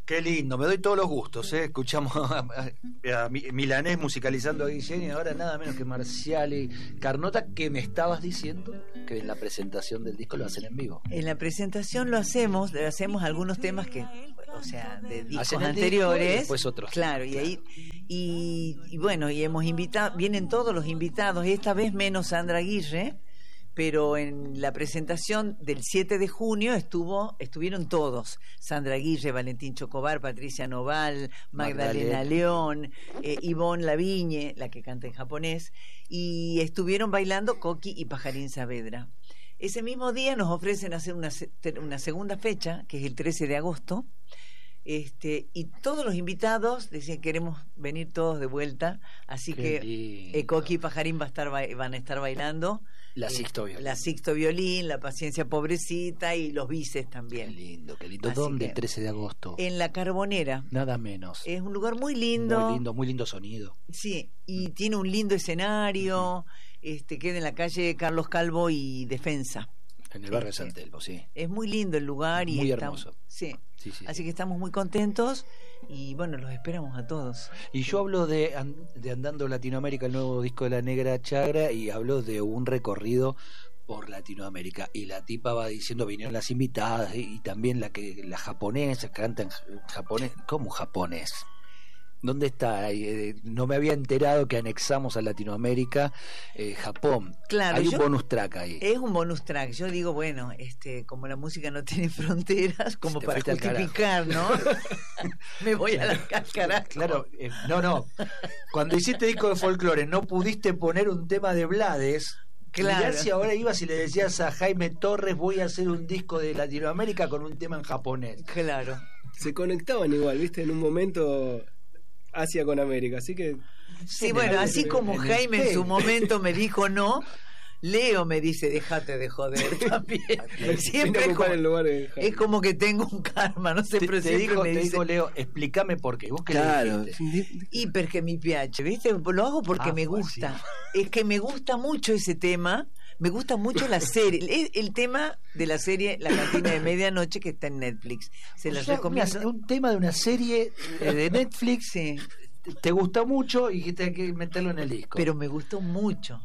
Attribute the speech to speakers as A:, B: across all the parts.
A: Qué lindo, me doy todos los gustos, ¿eh? Escuchamos a Milanés musicalizando a Guillén y ahora nada menos que Marcial y Carnota, que me estabas diciendo que en la presentación del disco lo hacen en vivo.
B: En la presentación lo hacemos algunos temas que, o sea, de discos anteriores.
A: Disco y después otros.
B: Claro, y ahí, y bueno, y hemos invitado, vienen todos los invitados, y esta vez menos Sandra Aguirre, pero en la presentación del 7 de junio estuvieron todos: Sandra Aguirre, Valentín Chocobar, Patricia Noval, Magdalena León, Ivonne Lavigne, la que canta en japonés, y estuvieron bailando Coqui y Pajarín Saavedra. Ese mismo día nos ofrecen hacer una segunda fecha, que es el 13 de agosto, y todos los invitados decían: queremos venir todos de vuelta, así que Coqui y Pajarín van a estar bailando la Sixto Violín, la Paciencia Pobrecita y los Bices también.
A: Qué lindo. ¿Dónde? El 13 de agosto.
B: En La Carbonera.
A: Nada menos.
B: Es un lugar muy lindo.
A: Muy lindo sonido.
B: Sí, y tiene un lindo escenario, queda en la calle Carlos Calvo y Defensa.
A: En el barrio de San Telmo, sí.
B: Es muy lindo el lugar.
A: Muy hermoso.
B: Sí. Así que estamos muy contentos y bueno, los esperamos a todos.
A: Y yo hablo de Andando Latinoamérica, el nuevo disco de La Negra Chagra, y hablo de un recorrido por Latinoamérica, y la tipa va diciendo, vinieron las invitadas y también la japonesa canta en japonés. ¿Cómo japonés? ¿Dónde está? No me había enterado que anexamos a Latinoamérica Japón.
B: Claro,
A: hay un bonus track ahí.
B: Es un bonus track. Yo digo, bueno, como la música no tiene fronteras, como para justificar, ¿no? Me voy a la cáscara.
A: Claro, no. Cuando hiciste disco de folclore, no pudiste poner un tema de Blades.
B: Claro.
A: Mirá si ahora ibas y le decías a Jaime Torres, voy a hacer un disco de Latinoamérica con un tema en japonés.
B: Claro.
C: Se conectaban igual, ¿viste? En un momento Asia con América, así que...
B: Sí, bueno, así como Jaime en su momento me dijo no, Leo me dice, déjate de joder también. Siempre es como que tengo un karma, no sé, pero
A: te dijo Leo, explícame por qué. ¿Vos qué le dijiste?
B: Y porque mi PH, ¿viste? Lo hago porque me gusta. Sí. Es que me gusta mucho ese tema. Me gusta mucho la serie, el tema de la serie La Cantina de Medianoche, que está en Netflix. Se las recomiendo.
A: Un tema de una serie de Netflix,
B: sí.
A: Te gustó mucho y dijiste hay que meterlo en el disco.
B: Pero me gustó mucho.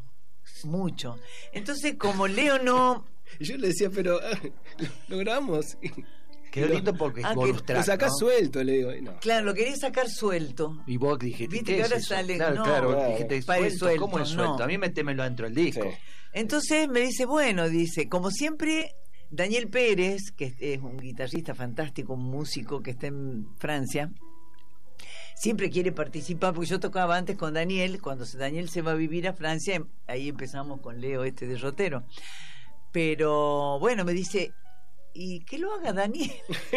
B: Entonces, como Leo no...
C: Yo le decía, pero lo grabamos.
A: Quedó lindo porque es bonus track,
C: lo sacás, ¿no? Suelto, le digo. No.
B: Claro, lo quería sacar suelto.
A: Y vos dijiste,
B: ¿viste que ahora sale?
A: Claro, dijiste suelto. ¿Cómo es suelto?
B: No.
A: A mí métemelo dentro del disco.
B: Sí. Entonces me dice, como siempre, Daniel Pérez, que es un guitarrista fantástico, un músico que está en Francia, siempre quiere participar, porque yo tocaba antes con Daniel. Cuando Daniel se va a vivir a Francia, ahí empezamos con Leo de Rotero. Pero bueno, me dice, y que lo haga Daniel.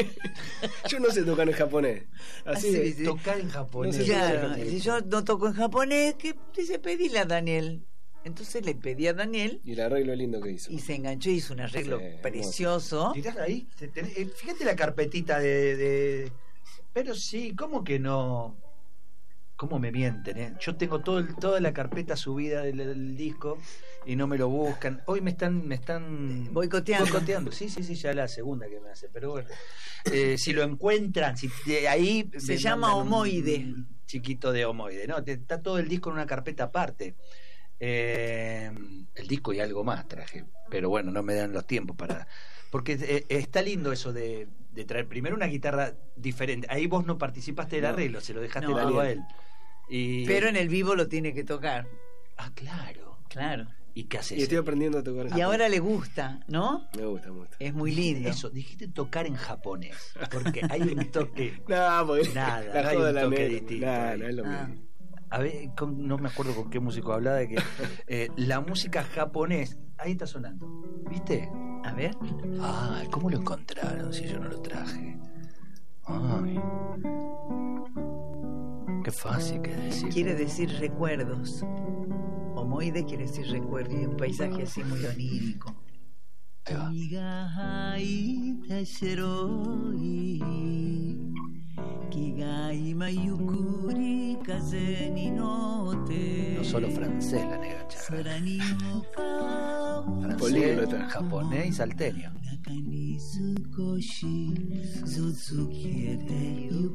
C: Yo no sé tocar en japonés. Así
A: tocar en japonés.
C: No
B: claro, si yo no toco en japonés, que dice, pedile a Daniel. Entonces le pedí a Daniel.
C: Y el arreglo lindo que hizo.
B: Y se enganchó y hizo un arreglo precioso.
A: Tirás ahí, fíjate la carpetita de... Pero sí, ¿cómo que no? ¿Cómo me mienten? Yo tengo toda la carpeta subida del disco y no me lo buscan. Hoy me están boicoteando. Sí, ya la segunda que me hace. Pero bueno, si lo encuentran, ahí
B: se llama Homoide.
A: Chiquito de Homoide, ¿no? Está todo el disco en una carpeta aparte. El disco y algo más traje, pero bueno, no me dan los tiempos para... Porque está lindo eso de traer primero una guitarra diferente. Ahí vos no participaste del arreglo, se lo dejaste todo a él.
B: Pero en el vivo lo tiene que tocar.
A: Ah, claro. ¿Y qué haces?
C: Y estoy aprendiendo a tocar en japonés.
B: Y ahora le gusta, ¿no?
C: Me gusta.
B: Es muy lindo.
A: Eso, dijiste tocar en japonés, porque hay un toque...
C: no, porque
A: nada, hay un toque distinto.
C: No es lo mismo.
A: A ver, no me acuerdo con qué músico hablaba de que la música japonés, ahí está sonando, ¿viste?
B: A ver.
A: ¿Cómo lo encontraron si yo no lo traje? Ay, qué fácil que decir.
B: Quiere decir recuerdos. Homoide quiere decir recuerdo, y un paisaje así muy onírico.
A: No solo francés La Negra Chagra. Francés,
C: políglota,
A: japonés y salteño.